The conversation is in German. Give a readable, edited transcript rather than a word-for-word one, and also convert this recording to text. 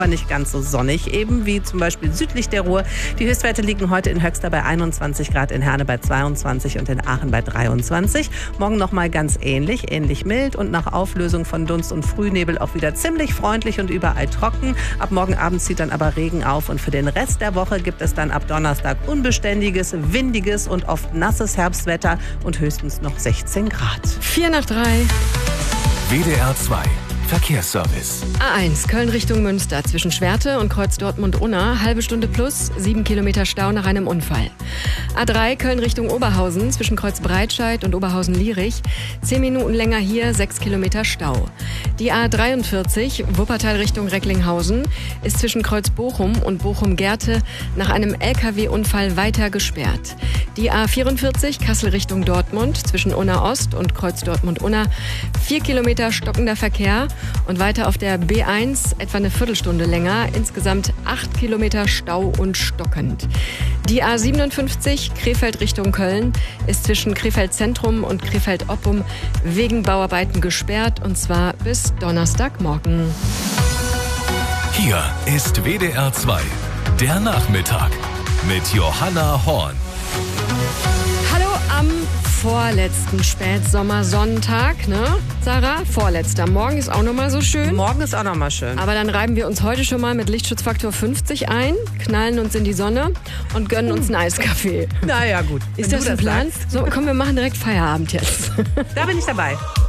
aber nicht ganz so sonnig eben wie zum Beispiel südlich der Ruhr. Die Höchstwerte liegen heute in Höxter bei 21 Grad, in Herne bei 22 und in Aachen bei 23. Morgen nochmal ganz ähnlich mild und nach Auflösung von Dunst und Frühnebel auch wieder ziemlich freundlich und überall trocken. Ab morgen Abend zieht dann aber Regen auf und für den Rest der Woche gibt es dann ab Donnerstag unbeständiges, windiges und oft nasses Herbstwetter und höchstens noch 16 Grad. 4:03. WDR 2 Verkehrsservice. A1 Köln Richtung Münster zwischen Schwerte und Kreuz Dortmund-Unna. Halbe Stunde plus, 7 Kilometer Stau nach einem Unfall. A3 Köln Richtung Oberhausen zwischen Kreuz Breitscheid und Oberhausen-Lierich. 10 Minuten länger hier, 6 Kilometer Stau. Die A43 Wuppertal Richtung Recklinghausen ist zwischen Kreuz Bochum und Bochum-Gerte nach einem LKW-Unfall weiter gesperrt. Die A44 Kassel Richtung Dortmund zwischen Unna Ost und Kreuz Dortmund-Unna. 4 Kilometer stockender Verkehr. Und weiter auf der B1 etwa eine Viertelstunde länger. Insgesamt 8 Kilometer Stau und stockend. Die A57 Krefeld Richtung Köln ist zwischen Krefeld Zentrum und Krefeld Oppum wegen Bauarbeiten gesperrt. Und zwar bis Donnerstagmorgen. Hier ist WDR 2, der Nachmittag mit Johanna Horn. Hallo am vorletzten Spätsommersonntag, ne, Sarah? Vorletzter. Morgen ist auch nochmal so schön. Morgen ist auch nochmal schön. Aber dann reiben wir uns heute schon mal mit Lichtschutzfaktor 50 ein, knallen uns in die Sonne und gönnen uns einen Eiskaffee. Naja, gut. Ist das ein Plan? So, komm, wir machen direkt Feierabend jetzt. Da bin ich dabei.